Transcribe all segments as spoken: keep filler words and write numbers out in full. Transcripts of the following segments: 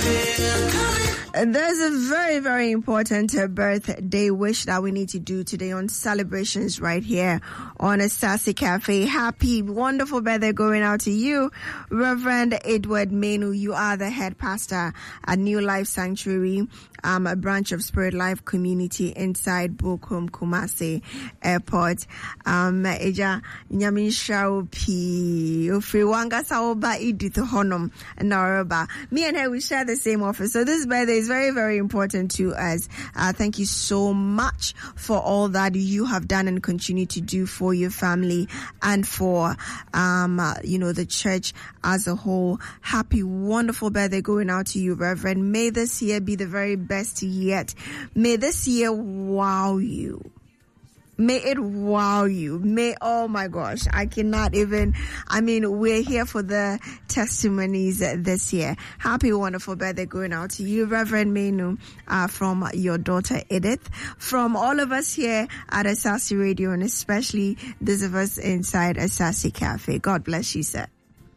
There's a very, very important uh, birthday wish that we need to do today on Celebrations right here on Asasi Cafe. Happy, wonderful birthday going out to you, Reverend Edward Menu. You are the head pastor at New Life Sanctuary, um, a branch of Spirit Life Community inside Bokum Kumasi Airport. Um, Eja Nyamisha Pi Ufriwanga Saoba Edith Honum Naroba. Me and her, we share the same office. So this birthday is very, very important to us. Uh, thank you so much for all that you have done and continue to do for your family and for, um, uh, you know, the church as a whole. Happy, wonderful birthday going out to you, Reverend. May this year be the very best yet. May this year wow you. May it wow you. May, oh my gosh, I cannot even, I mean, we're here for the testimonies this year. Happy, wonderful birthday going out to you, Reverend Menu, uh, from your daughter Edith, from all of us here at Asasi Radio, and especially those of us inside Asasi Cafe. God bless you, sir.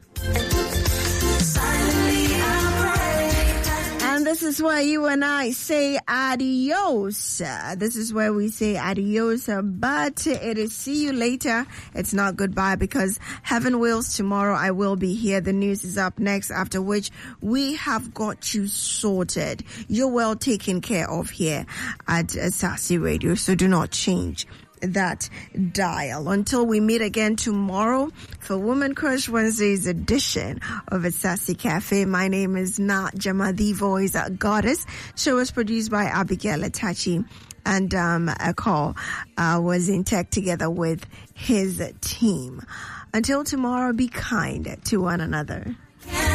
And this is where you and I say adios. Uh, this is where we say adios, uh, but it is see you later. It's not goodbye, because heaven wills tomorrow I will be here. The news is up next, after which we have got you sorted. You're well taken care of here at Asasi Radio, so do not change that dial. Until we meet again tomorrow for Woman Crush Wednesday's edition of Asasi Cafe. My name is Nat Jama, the voice goddess. Show was produced by Abigail Atachi, and um, a call uh, was in tech together with his team. Until tomorrow, be kind to one another.